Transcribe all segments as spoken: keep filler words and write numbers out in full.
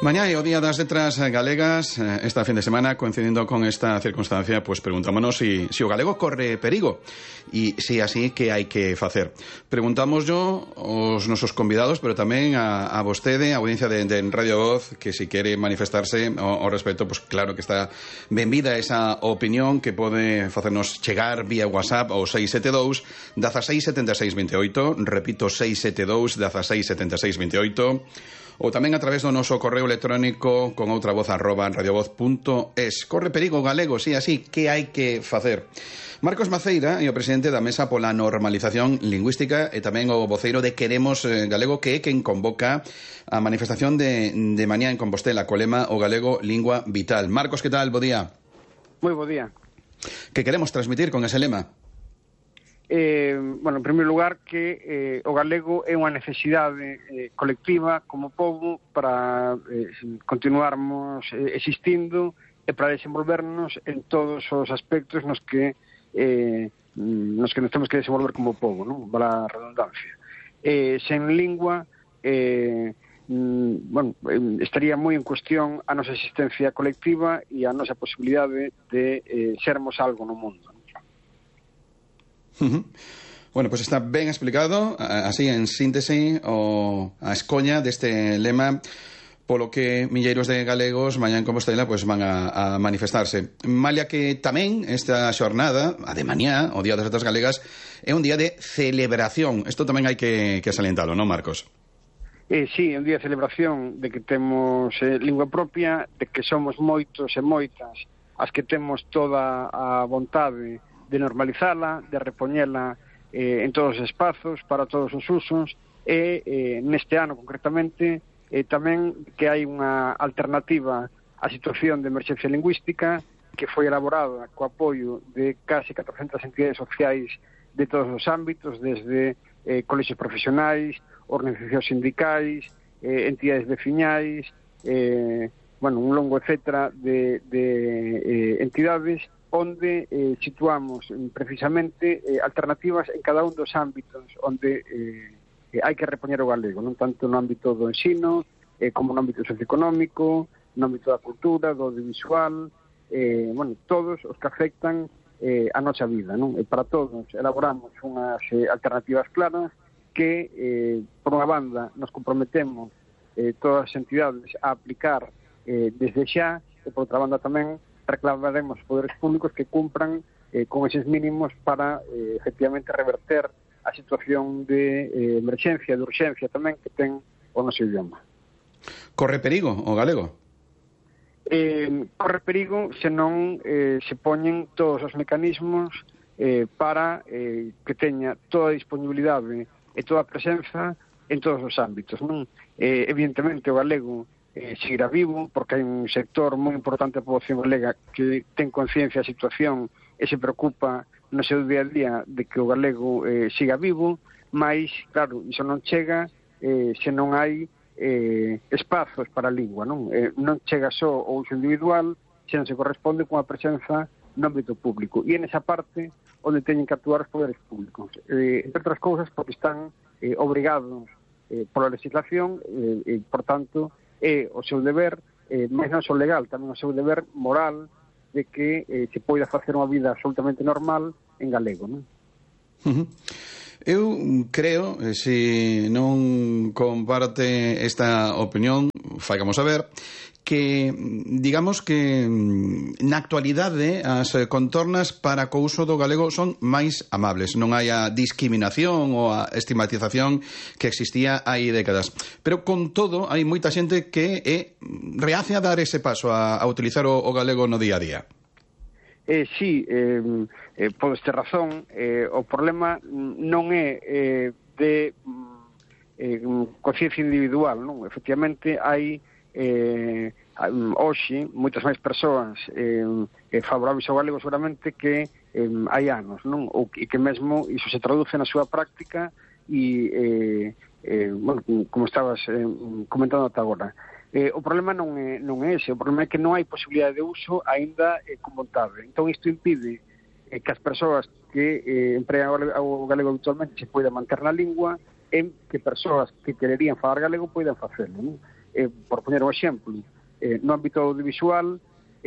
Mañá é o Día das Letras Galegas. Esta fin de semana, coincidindo con esta circunstancia, pues preguntámonos si, si o galego corre perigo e se así, que hai que facer. Preguntamos yo aos nosos convidados, pero tamén a, a vostede, a audiencia de, de Radio Voz, que si quere manifestarse ao, ao respecto, pues claro que está benvida esa opinión que pode facernos chegar vía WhatsApp ao seis sete dous, dieciséis setenta e seis veintioito, repito, seis sete dous, dieciséis setenta e seis veintioito, ou tamén a través do noso correo electrónico con outra voz arroba radiovoz punto es. Corre perigo galego, si así, que hai que facer? Marcos Maceira é o presidente da Mesa pola Normalización Lingüística e tamén o voceiro de Queremos Galego, que é quen convoca a manifestación de, de mañá en Compostela co lema O Galego Lingua Vital. Marcos, que tal? Bo día. Moi bo día. Que queremos transmitir con ese lema? Eh, bueno, en primeiro lugar, que eh, o galego é unha necesidade eh, colectiva como povo para eh, continuarmos eh, existindo e para desenvolvernos en todos os aspectos nos que eh, nos que nos temos que desenvolver como povo, non? Para a redundancia. Eh, sen lingua, eh, mm, bueno, eh, estaría moi en cuestión a nosa existencia colectiva e a nosa posibilidade de eh, sermos algo no mundo. Uh-huh. Bueno, pues está ben explicado, así en síntese, o a escoña deste lema polo que milleiros de galegos mañá en Compostela pues van a, a manifestarse. Malia que tamén esta xornada, a de mañá, o Día das Letras Galegas, é un día de celebración. Isto tamén hai que, que salientalo, non, Marcos? Eh, sí, é un día de celebración de que temos eh, lingua propia, de que somos moitos e moitas as que temos toda a vontade de normalizala, de repoñela eh, en todos os espazos, para todos os usos, e eh, neste ano concretamente eh, tamén que hai unha alternativa á situación de emerxencia lingüística que foi elaborada co apoio de case catrocentas entidades sociais de todos os ámbitos, desde eh, colexios profesionais, organizacións sindicais, eh, entidades veciñais, eh, bueno, un longo etcétera de, de eh, entidades onde eh, situamos eh, precisamente eh, alternativas en cada un dos ámbitos onde eh, eh, hai que repoñer o galego, non tanto no ámbito do ensino, eh, como no ámbito socioeconómico, no ámbito da cultura, do audiovisual, eh, bueno, todos os que afectan eh, a nosa vida, non? E para todos elaboramos unhas eh, alternativas claras que, eh, por unha banda, nos comprometemos eh, todas as entidades a aplicar eh, desde xa, e por outra banda tamén reclamaremos poderes públicos que cumpran eh, con eses mínimos para eh, efectivamente reverter a situación de eh, emerxencia, de urxencia tamén que ten o noso idioma. Corre perigo o galego? Eh, corre perigo se non eh, se poñen todos os mecanismos eh, para eh, que teña toda a disponibilidade e toda a presenza en todos os ámbitos, non? Eh, evidentemente o galego Eh, seguirá vivo, porque hai un sector moi importante da poboación galega que ten conciencia da situación e se preocupa no seu día a día de que o galego eh, siga vivo, mas, claro, iso non chega eh, se non hai eh, espazos para a lingua, non? Eh, non chega só o uso individual, se non se corresponde con a presenza no ámbito público. E en esa parte onde teñen que actuar os poderes públicos. Eh, entre outras cousas, porque están eh, obrigados eh, pola legislación e, eh, por tanto, é o seu deber, eh, máis non só legal, tamén o seu deber moral de que eh, se poida facer unha vida absolutamente normal en galego, non? Uh-huh. Eu creo, se non comparte esta opinión, faigamos saber, que, digamos que na actualidade as contornas para co uso do galego son máis amables, non hai a discriminación ou a estigmatización que existía hai décadas, pero con todo hai moita xente que é reace a dar ese paso a, a utilizar o, o galego no día a día. Eh, sí, eh, eh, podes ter razón, eh, o problema non é eh, de eh, conciencia individual, non? Efectivamente hai eh, hoxe moitas máis persoas eh, favorables ao galego seguramente que eh, hai anos, non? Ou que, que mesmo iso se traduce na súa práctica e, eh, eh, bueno, como estabas eh, comentando ata agora. Eh, o problema non é, non é ese, o problema é que non hai posibilidade de uso aínda eh, con vontade. Entón isto impide eh, que as persoas que eh, empregan o galego habitualmente se poida manter na lingua en que persoas que quererían falar galego poidan facelo, non? Eh, por poñer un exemplo, eh, no ámbito audiovisual,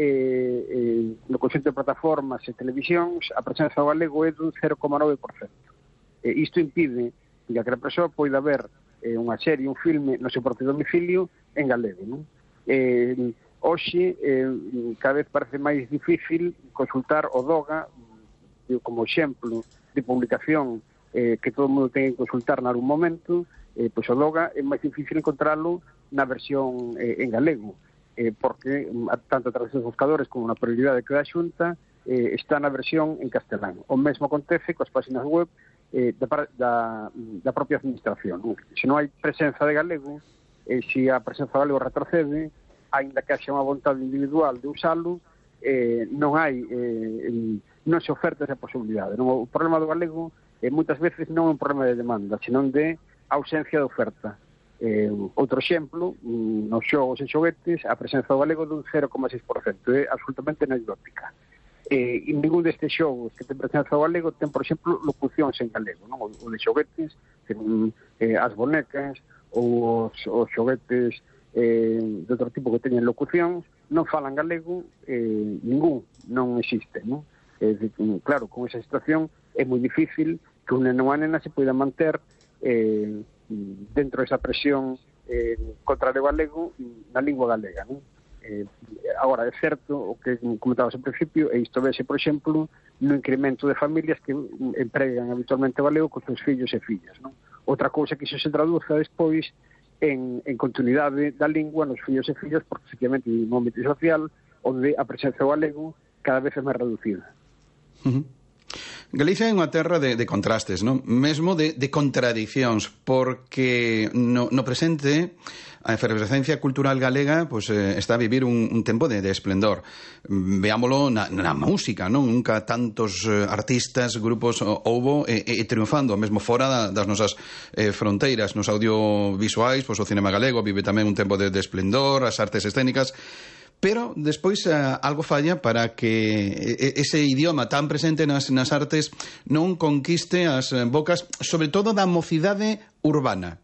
eh, eh, no conxunto de plataformas e televisións, a presenza do galego é dun cero coma nove por cento. Eh, isto impide que a persoa poida ver eh, unha serie, un filme no seu propio domicilio en galego, non? Eh, hoxe, eh, cada vez parece máis difícil consultar o DOGA, digo, como exemplo de publicación eh, que todo o mundo ten que consultar nalgún momento, eh, pois o DOGA é máis difícil encontralo na versión eh, en galego, eh, porque tanto a través dos buscadores como na prioridade que dá a Xunta eh, está na versión en castelán. O mesmo acontece coas páxinas web eh, da, da, da propia administración. Se non hai presenza de galego, eh, se a presenza de galego retrocede, aínda que haxa unha vontade individual de usalo, eh, non hai eh, non se oferta esa posibilidade. Non? O problema do galego eh, moitas veces non é un problema de demanda, senón de ausencia de oferta. Eh, outro exemplo, nos xogos e xoguetes, a presenza do galego dun cero coma seis por cento, é absolutamente anecdótica. Eh, e ningún destes xogos que ten presenza do galego ten, por exemplo, locucións en galego, non? O, o de xoguetes, ten, eh, as bonecas ou os, os xoguetes eh, de outro tipo que teñen locucións, non falan galego, eh, ningún, non existe, non? Eh, claro, con esa situación é moi difícil que un neno ou unha nena se poida manter eh, dentro desa presión eh, contra o galego na lingua galega, non? Eh, agora, é certo o que comentabas ao principio, e isto vese, por exemplo, no incremento de familias que empregan habitualmente o galego con seus fillos e fillas, non? Outra cousa que iso se traduza despois en, en continuidade da lingua nos fillos e fillas, porque efectivamente no ámbito social onde a presenza do galego cada vez é máis reducida. Uh-huh. Galicia é unha terra de, de contrastes, non? Mesmo de, de contradicións, porque no, no presente a efervescencia cultural galega pues, eh, está a vivir un, un tempo de, de esplendor. Veámolo na, na música, non? Nunca tantos eh, artistas, grupos houbo e, e triunfando, mesmo fora da, das nosas eh, fronteiras, nos audiovisuais, pues, o cinema galego vive tamén un tempo de, de esplendor, as artes escénicas. Pero despois uh, algo falla para que ese idioma tan presente nas, nas artes non conquiste as bocas, sobre todo da mocidade urbana.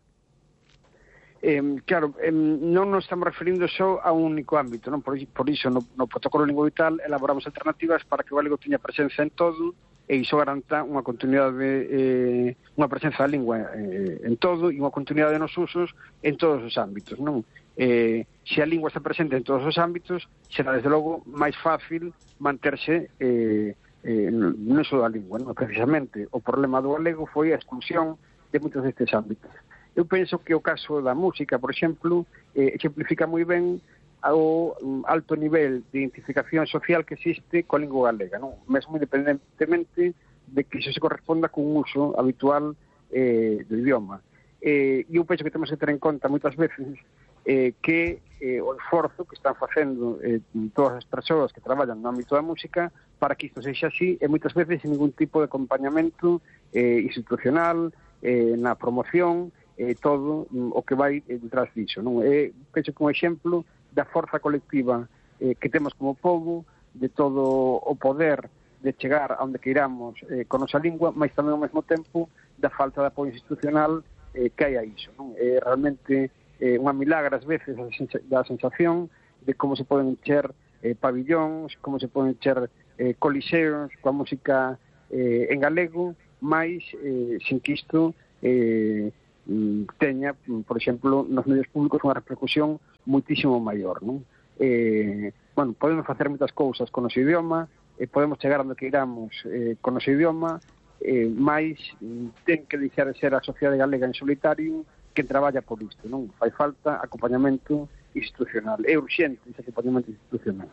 Eh, claro, eh, non nos estamos referindo só a un único ámbito, non? Por, por iso no, no protocolo lingua vital elaboramos alternativas para que o galego teña presenza en todo e iso garanta unha continuidade, eh, unha presenza da lingua eh, en todo e unha continuidade nos usos en todos os ámbitos, non? Eh, se a lingua está presente en todos os ámbitos, será desde logo máis fácil manterse eh, eh, no uso da lingua, non? Precisamente o problema do galego foi a exclusión de moitos destes ámbitos. Eu penso que o caso da música, por exemplo, eh, exemplifica moi ben ao alto nivel de identificación social que existe coa lingua galega, non? Mesmo independentemente de que iso se corresponda cun uso habitual eh, do idioma. Eh, eu penso que temos que ter en conta moitas veces eh, que eh, o esforzo que están facendo eh, todas as persoas que traballan no ámbito da música para que isto sexa así e moitas veces sin ningún tipo de acompañamento eh, institucional, eh, na promoción, eh, todo o que vai eh, detrás disso, non? Eh, penso que un exemplo da forza colectiva eh, que temos como povo, de todo o poder de chegar a onde queiramos eh, con nosa lingua, mas tamén ao mesmo tempo da falta de apoio institucional eh, que hai a iso, non? É realmente eh, unha milagre ás veces da sensación de como se poden encher eh, pabillóns, como se poden encher eh, coliseos coa música eh, en galego, mais eh, sin que isto eh, teña, por exemplo, nos medios públicos unha repercusión muitísimo maior, non? Eh, bueno, podemos facer moitas cousas con o noso idioma, eh, podemos chegar onde queiramos eh, con o noso idioma, eh, mais ten que deixar de ser a sociedade galega en solitario quen traballa por isto, non? Fai falta acompañamento institucional. É urxente ese acompañamento institucional.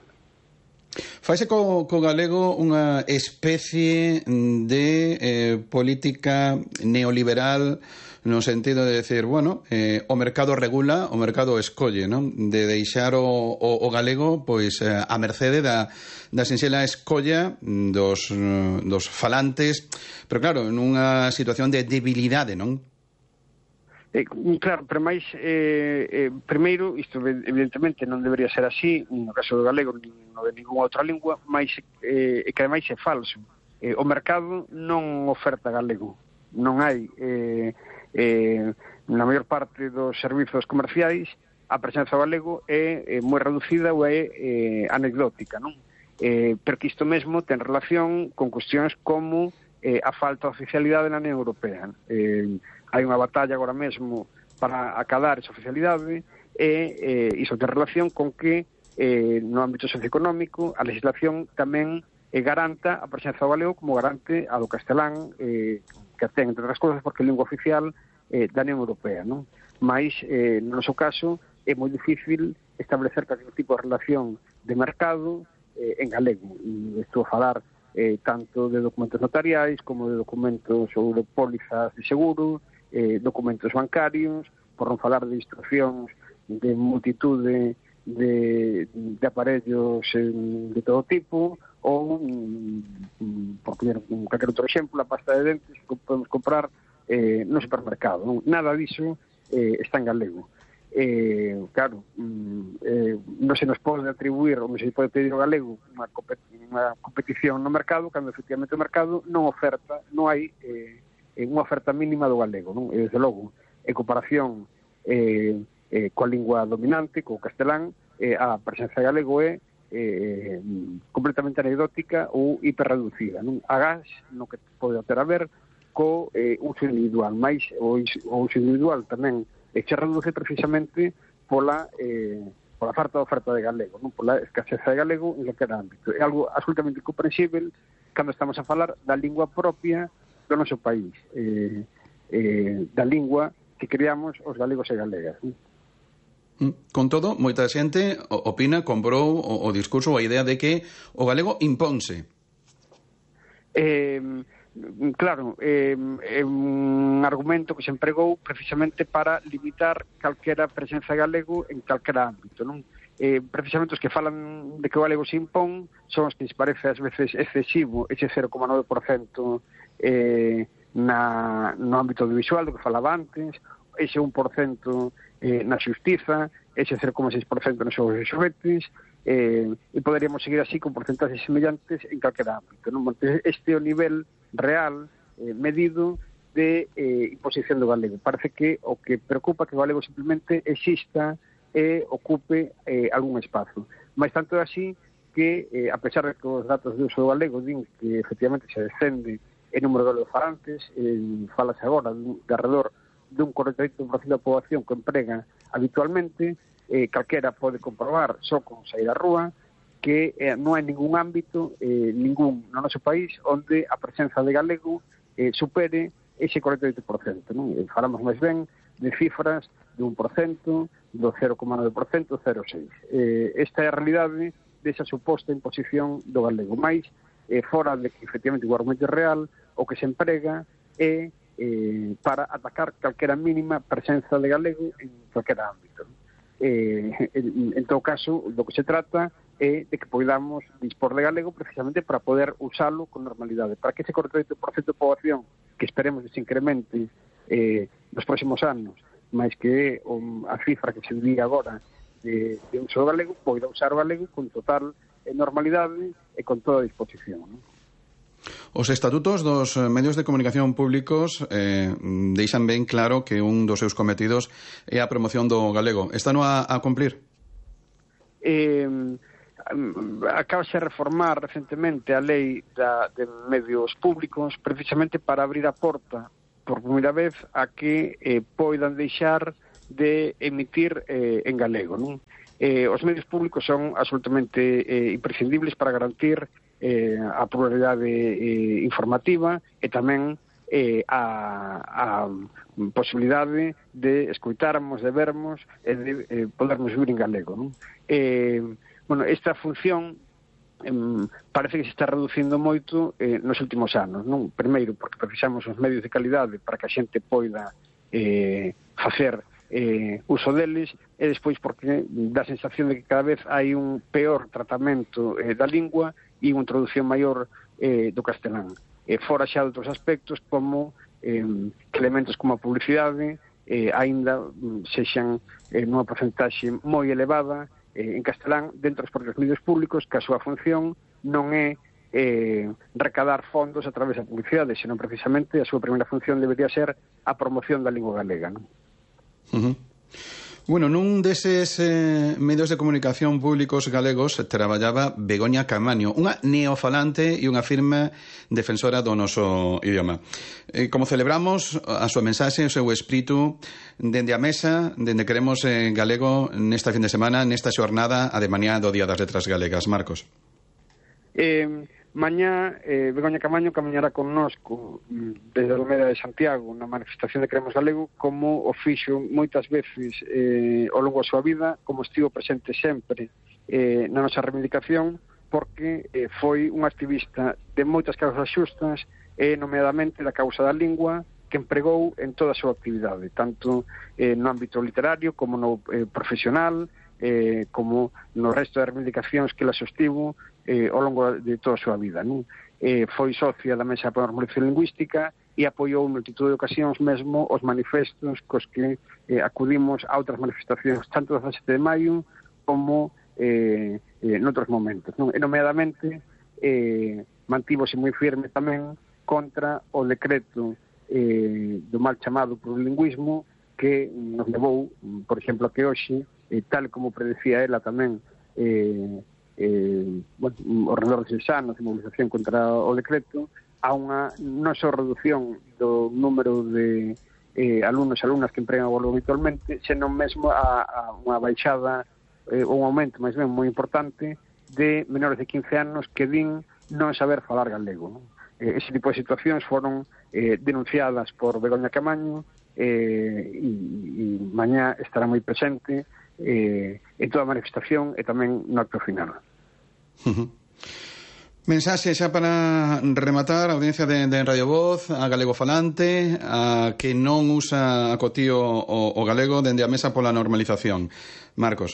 Faise co, co galego unha especie de eh, política neoliberal no sentido de decir, bueno, eh, o mercado regula, o mercado escolle, non? De deixar o, o, o galego pois eh, a mercede da, da sinxela escolla dos, dos falantes, pero claro, nunha situación de debilidade, non? Eh, claro, pero máis eh, eh, primeiro, isto evidentemente non debería ser así no caso do galego, nin no de ninguna outra lingua, máis eh, que ademais é falso. Eh, o mercado non oferta galego, non hai eh, Eh, na maior parte dos servizos comerciais a presenza do galego é, é moi reducida ou é, é anecdótica, non? Eh, pero que isto mesmo ten relación con cuestións como eh, a falta de oficialidade na Unión Europea. Eh, hai unha batalla agora mesmo para acadar esa oficialidade e eh, iso ten relación con que eh, no ámbito socioeconómico a legislación tamén eh, garanta a presenza do galego como garante a do castelán, eh, que ten, entre outras cousas, porque é lingua oficial eh, da Unión Europea, non? Mais, eh, no noso caso, é moi difícil establecer calquer tipo de relación de mercado eh, en galego. E estou a falar eh, tanto de documentos notariais como de documentos ou de pólizas de seguro, eh, documentos bancarios, por non falar de instruccións de multitude de, de aparellos eh, de todo tipo, ou, mm, por poner calquer outro exemplo, a pasta de dentes que podemos comprar eh, no supermercado. Non? Nada diso eh, está en galego. Eh, claro, mm, eh, non se nos pode atribuir ou non se pode pedir ao galego unha, compet unha competición no mercado cando efectivamente o mercado non oferta, non hai eh, unha oferta mínima do galego, non? E desde logo, en comparación eh, eh, coa lingua dominante, co castelán, eh, a presenza de galego é eh, completamente anecdótica ou hiperreducida, non? Agás, no que pode ter a ver co eh, uso individual, máis o, o uso individual tamén e se reduce precisamente pola, eh, pola falta de oferta de galego, non? Pola escaseza de galego en calquera ámbito. É algo absolutamente incomprensible cando estamos a falar da lingua propia do noso país, eh, eh, da lingua que criamos os galegos e galegas. Non? Con todo, moita xente opina, comprou o, o discurso ou a idea de que o galego imponse. Eh... Claro, eh, é un argumento que se empregou precisamente para limitar calquera presenza galego en calquera ámbito, non? Eh, precisamente os que falan de que o galego se impón son os que se parece ás veces excesivo ese cero coma nove por cento eh, na, no ámbito audiovisual do que falaba antes, ese un por cento eh, na xustiza, ese cero coma seis por cento nos xogos e xoguetes, eh, e poderíamos seguir así con porcentaxes semellantes en calquera ámbito, non? Este é o nivel real, eh, medido de eh, imposición do galego. Parece que o que preocupa que o galego simplemente exista e ocupe eh, algún espazo. Mais tanto é así que, eh, a pesar de que os datos de uso do galego din que efectivamente se descende en número de galegofalantes, eh, falase agora de, de alrededor dun corenta e oito por cento da poboación que emprega habitualmente, eh, calquera pode comprobar só con sair á rúa que eh, non hai ningún ámbito, eh, ningún no noso país, onde a presenza de galego eh, supere ese corenta e oito por cento. Non? Eh, falamos máis ben de cifras de un por cento, do cero coma nove por cento, cero coma seis por cento. Eh, esta é a realidade desa suposta imposición do galego. Mais, eh, fora de que, efectivamente, o argumento é real, o que se emprega é eh, para atacar calquera mínima presenza de galego en calquera ámbito. Non? Eh, en, en todo caso, do que se trata é de que podamos dispor de galego precisamente para poder usalo con normalidade, para que ese corenta e oito por cento de poboación que esperemos que se incremente eh, nos próximos anos, máis que um, a cifra que se diría agora de, de uso do galego, poida usar o galego con total eh, normalidade e con toda a disposición. Non? Os estatutos dos medios de comunicación públicos eh, deixan ben claro que un dos seus cometidos é a promoción do galego. Está no a, a cumplir? Eh... Acabase de reformar recentemente a lei da, de medios públicos precisamente para abrir a porta por primeira vez a que eh, poidan deixar de emitir eh, en galego, non? Eh, os medios públicos son absolutamente eh, imprescindibles para garantir eh, a pluralidade eh, informativa e tamén eh, a, a posibilidade de escoitarmos, de vermos e de eh, podermos vivir en galego, non? Eh, Bueno, esta función eh, parece que se está reducindo moito eh, nos últimos anos, non? Primeiro, porque precisamos os medios de calidade para que a xente poida eh, facer eh, uso deles, e despois porque dá a sensación de que cada vez hai un peor tratamento eh, da lingua e unha introducción maior eh, do castelán. Eh, fora xa de outros aspectos como eh, elementos como a publicidade eh, aínda sexan eh, nunha porcentaxe moi elevada eh, en castelán dentro dos propios medios públicos, que a súa función non é eh, recadar fondos a través da publicidade, senón precisamente a súa primeira función debería ser a promoción da lingua galega, non? Uh-huh. Bueno, nun deses eh, medios de comunicación públicos galegos traballaba Begoña Caamaño, unha neofalante e unha firme defensora do noso idioma. Eh, como celebramos a súa mensaxe, o seu espírito, dende a mesa, dende Queremos eh, Galego, nesta fin de semana, nesta xornada, a de mañá do Día das Letras Galegas. Marcos. Eh, mañá, eh, Begoña Caamaño camiñará connosco desde a Alameda de Santiago na manifestación de Queremos Galego, como o fixo moitas veces eh, ao longo da súa vida, como estivo presente sempre eh, na nosa reivindicación, porque eh, foi un activista de moitas causas xustas, e eh, nomeadamente da causa da lingua, que empregou en toda a súa actividade, tanto eh, no ámbito literario como no eh, profesional, eh, como no resto de reivindicacións que la sostivo eh, ao longo de toda a súa vida, non? Eh, foi socia da Mesa para a Normalización Lingüística e apoiou en multitud de ocasións mesmo os manifestos cos que eh, acudimos a outras manifestacións, tanto do dezasete de maio como eh, eh, noutros momentos, non? E nomeadamente eh, mantívose moi firme tamén contra o decreto eh, do mal chamado plurilingüismo, que nos levou, por exemplo, a que hoxe, eh, tal como predecía ela tamén, eh, eh, bueno, ao redor de seis anos de movilización contra o decreto, a unha non só reducción do número de eh, alumnos e alumnas que empregan o galego habitualmente, senón mesmo a, a unha baixada, eh, un aumento máis ben moi importante de menores de quince anos que din non saber falar galego, non? Eh, ese tipo de situacións foron eh, denunciadas por Begoña Caamaño, eh, e, e mañá estará moi presente eh, en toda a manifestación e tamén no acto final. Uh-huh. Mensaxe xa para rematar, a audiencia de, de Radio Voz, a galego falante, a que non usa a cotío o, o galego dende a Mesa pola Normalización. Marcos.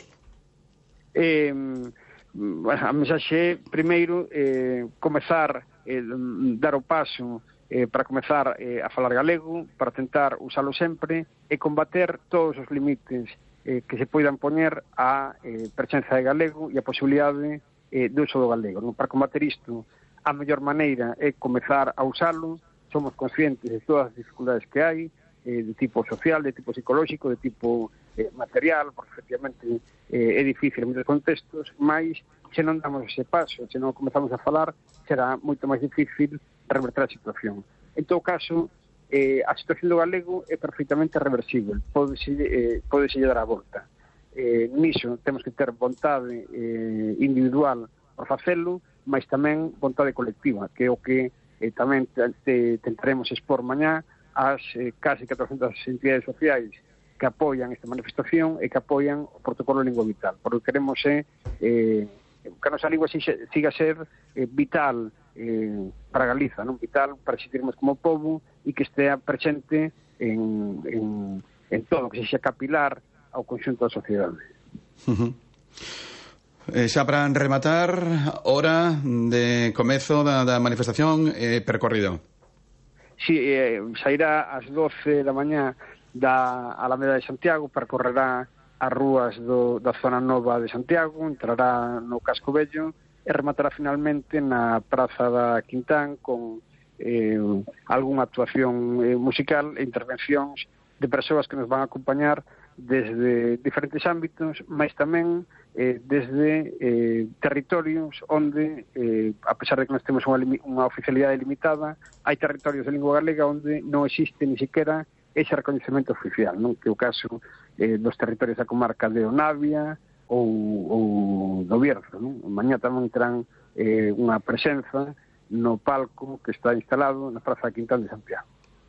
Eh, bueno, a mensaxe primeiro, eh, comezar, eh, dar o paso Eh, para comezar eh, a falar galego, para tentar usalo sempre e combater todos os limites eh, que se poidan poñer á eh, presenza de galego e a posibilidade eh, de uso do galego, non? Para combater isto, a mellor maneira é comezar a usalo. Somos conscientes de todas as dificultades que hai, eh, de tipo social, de tipo psicolóxico, de tipo eh, material, porque efectivamente eh, é difícil en moitos contextos, mas se non damos ese paso, se non comezamos a falar, será moito máis difícil reverter a situación. En todo caso, eh, a situación do galego é perfectamente reversible, podese, eh, podese dar a volta. Eh, niso temos que ter vontade eh, individual por facelo, mas tamén vontade colectiva, que é o que eh, tamén te, te, tentaremos expor mañá ás eh, casi catrocentas entidades sociais que apoian esta manifestación e que apoian o protocolo de lingua vital, porque queremos é eh, que a nosa lingua siga a ser eh, vital eh, para Galiza, non? Vital para existirmos como povo e que estea presente en, en, en todo, que sexa capilar ao conxunto da sociedade. Uh-huh. Eh, xa para rematar, hora de comezo da, da manifestación eh, percorrido. Si, sí, eh, sairá ás doce da mañá da Alameda de Santiago, percorrerá as rúas do, da zona nova de Santiago, entrará no Casco Vello e rematará finalmente na Praza da Quintán con eh, algunha actuación eh, musical e intervencións de persoas que nos van a acompañar desde diferentes ámbitos, mas tamén eh, desde eh, territorios onde, eh, a pesar de que nós temos unha, unha oficialidade limitada, hai territorios de lingua galega onde non existe ni siquiera ese reconhecemento oficial, non? Que é o caso eh, dos territorios da comarca de Onavia ou, ou do Bierzo, non? Mañá tamén terán eh, unha presenza no palco que está instalado na Praza Quintán de Santiago.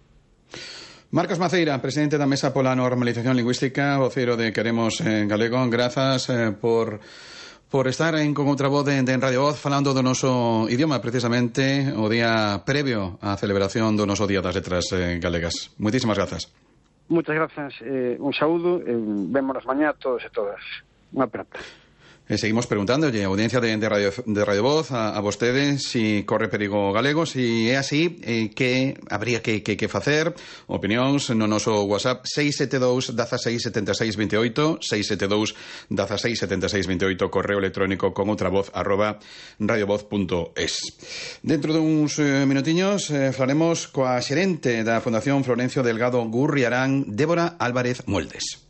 Marcos Maceira, presidente da Mesa pola Normalización Lingüística, voceiro de Queremos en Galego, grazas eh, por por estar en con outra voz de, de en Radio Voz falando do noso idioma, precisamente o día previo á celebración do noso Día das Letras eh, Galegas. Moitísimas grazas. Muchas grazas, eh, un saúdo, eh, vémonos mañá todos e todas. Unha prata. E seguimos preguntándolle, audiencia de, de, Radio, de Radio Voz, a, a vostede, si corre perigo galego, si é así, eh, que habría que, que, que facer, opinións no noso WhatsApp seis sete dous, dieciséis, setenta e seis, veintiocho, seis sete dous, dieciséis, setenta e seis, veintiocho, correo electrónico con outra voz, arroba radiovoz punto es. Dentro duns eh, minutiños eh, falaremos coa xerente da Fundación Florencio Delgado Gurriarán, Débora Álvarez Moldes.